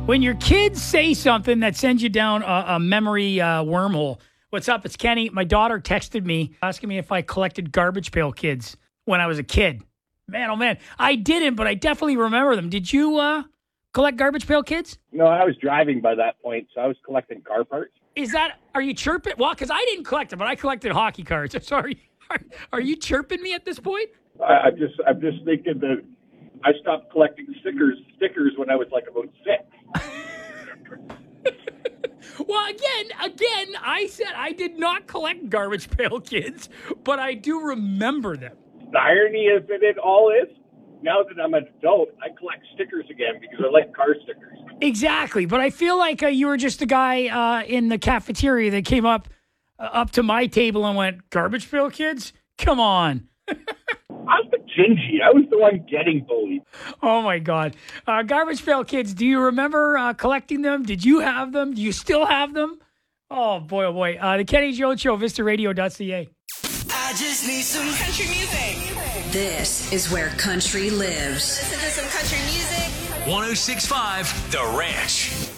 When your kids say something that sends you down a memory wormhole. What's up? It's Kenny. My daughter texted me asking me if I collected Garbage Pail Kids when I was a kid. Man, oh man. I didn't, but I definitely remember them. Did you collect Garbage Pail Kids? No, I was driving by that point, so I was collecting car parts. Are you chirping? Well, because I didn't collect them, but I collected hockey cards. Sorry. Are you chirping me at this point? I'm just thinking that I stopped collecting stickers when I was like about 6. Well, again, I said I did not collect Garbage Pail Kids, but I do remember them. The irony of it all is, now that I'm an adult, I collect stickers again because I like car stickers. Exactly, but I feel like you were just the guy in the cafeteria that came up to my table and went, Garbage Pail Kids? Come on. I was the gingy. I was the one getting bullied. Oh, my God. Garbage Pail Kids, do you remember collecting them? Did you have them? Do you still have them? Oh, boy, oh, boy. The Kenny Jones Show, VistaRadio.ca. I just need some country music. This is where country lives. Listen to some country music. 106.5 The Ranch.